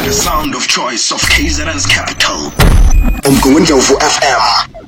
The sound of choice of KZN's capital. Umgungundlovu FM.